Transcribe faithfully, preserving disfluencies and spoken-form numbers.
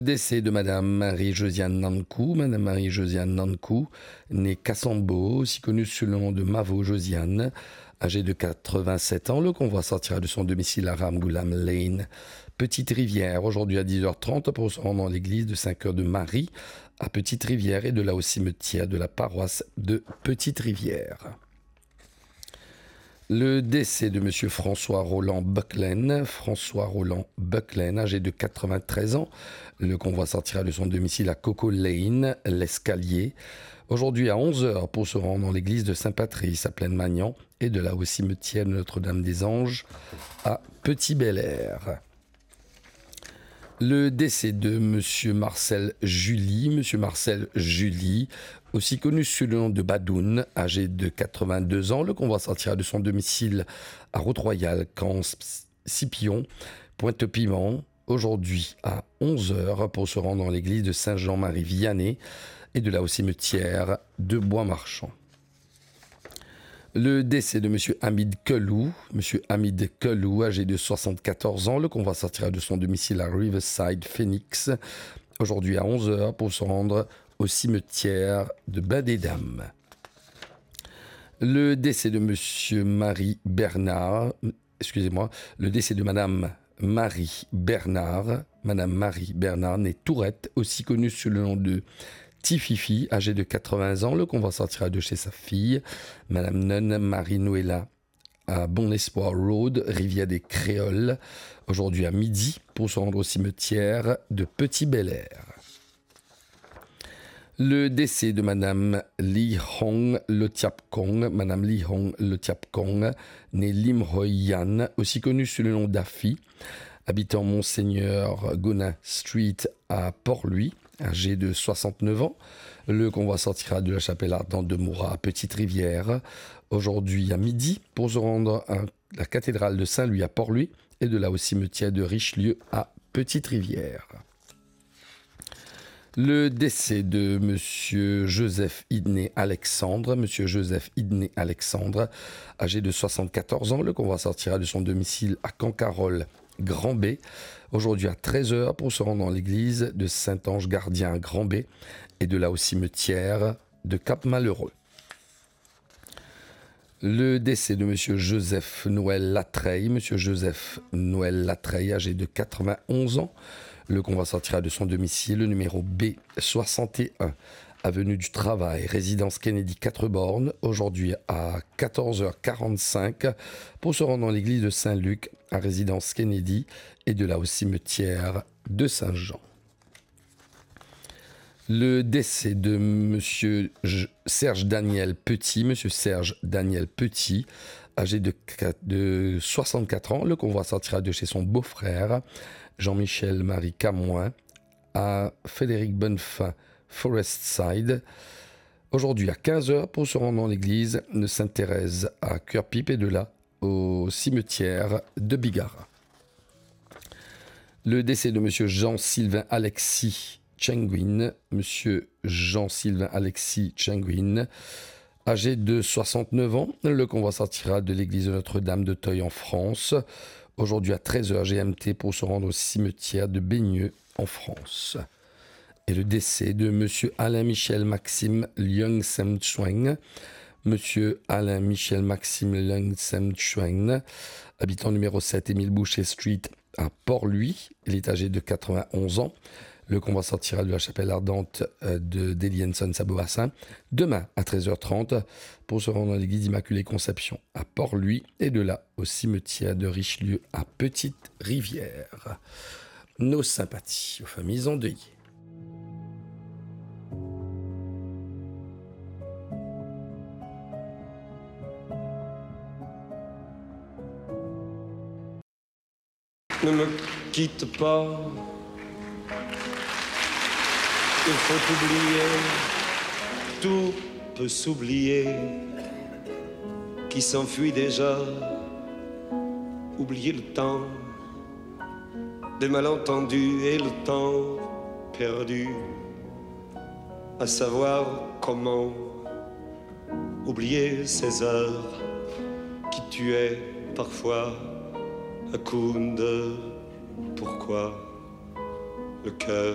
Décès de Madame Marie-Josiane Nankou. Madame Marie-Josiane Nankou, née Kassambo, aussi connue sous le nom de Mavo Josiane, âgée de quatre-vingt-sept ans. Le convoi sortira de son domicile à Ramgoolam Lane, Petite Rivière, aujourd'hui à dix heures trente pour se rendre dans l'église de Saint-Cœur de Marie à Petite Rivière et de là au cimetière de la paroisse de Petite Rivière. Le décès de M. François Roland Bucklen. François Roland Bucklen, âgé de quatre-vingt-treize ans. Le convoi sortira de son domicile à Coco Lane, l'Escalier, aujourd'hui à onze heures pour se rendre dans l'église de Saint-Patrice à Plaine-Magnan et de là au cimetière de Notre-Dame-des-Anges à Petit-Bel-Air. Le décès de M. Marcel Julie. M. Marcel Julie, aussi connu sous le nom de Badoun, âgé de quatre-vingt-deux ans. Le convoi sortira de son domicile à Route-Royale, Camp Scipion, Pointe-Piment, aujourd'hui à onze heures pour se rendre dans l'église de Saint-Jean-Marie-Vianney et de là au cimetière de Bois-Marchand. Le décès de M. Hamid Kelou. M. Hamid Kelou, âgé de soixante-quatorze ans. Le convoi sortira de son domicile à Riverside, Phoenix, aujourd'hui à onze heures pour se rendre au cimetière de Bain-des-Dames. Le décès de M. Marie Bernard, excusez-moi, le décès de Madame Marie Bernard, Madame Marie Bernard, née Tourette, aussi connue sous le nom de Tififi, âgée de quatre-vingts ans. Le convoi sortira de chez sa fille, Madame Nunn Marie-Noëlla, à Bon Espoir Road, Rivière des Créoles, aujourd'hui à midi, pour se rendre au cimetière de Petit-Bel-Air. Le décès de Madame Li Hong Lotiap-Kong, Madame Li Hong Lotiap-Kong, née Lim Hoi Yan, aussi connue sous le nom d'Afi, habitant Monseigneur Gonin Street à Port-Louis, âgée de soixante-neuf ans. Le convoi sortira de la chapelle ardente de Moura à Petite Rivière, aujourd'hui à midi, pour se rendre à la cathédrale de Saint-Louis à Port-Louis et de là au cimetière de Richelieu à Petite Rivière. Le décès de M. Joseph Idné Alexandre. M. Joseph Idné Alexandre, âgé de soixante-quatorze ans. Le convoi sortira de son domicile à Cancarolles, Grand B, aujourd'hui à treize heures pour se rendre dans l'église de Saint-Ange Gardien à Grand B et de là au cimetière de Cap-Malheureux. Le décès de M. Joseph Noël Latreille. M. Joseph Noël Latreille, âgé de quatre-vingt-onze ans. Le convoi sortira de son domicile, le numéro B soixante et un, avenue du Travail, résidence Kennedy quatre bornes, aujourd'hui à quatorze heures quarante-cinq, pour se rendre dans l'église de Saint-Luc, à résidence Kennedy, et de là au cimetière de Saint-Jean. Le décès de M. Serge Daniel Petit, M. Serge Daniel Petit, âgé de, de soixante-quatre ans. Le convoi sortira de chez son beau-frère, Jean-Michel Marie Camoin, à Frédéric Bonnefin, Forest Side, aujourd'hui à quinze heures pour se rendre dans l'église de Sainte-Thérèse à Cœur-Pipe et de là au cimetière de Bigara. Le décès de M. Jean-Sylvain Alexis Chenguin, M. Jean-Sylvain Alexis Chenguin, âgé de soixante-neuf ans. Le convoi sortira de l'église de Notre-Dame de Teuil en France, aujourd'hui à treize heures G M T pour se rendre au cimetière de Baigneux en France. Et le décès de M. Alain-Michel Maxime Leung Sem Chueng. M. Alain-Michel Maxime Leung Sem Chueng, habitant numéro sept Émile Boucher Street à Port-Louis. Il est âgé de quatre-vingt-onze ans. Le convoi sortira de la chapelle ardente de Delienson Sabobassin demain à treize heures trente pour se rendre dans l'église d'Immaculée Conception à Port-Louis et de là au cimetière de Richelieu à Petite Rivière. Nos sympathies aux familles endeuillées. Ne me quitte pas, il faut oublier, tout peut s'oublier, qui s'enfuit déjà, oublier le temps, des malentendus et le temps perdu, à savoir comment oublier ces heures qui tuaient parfois à coups de pourquoi le cœur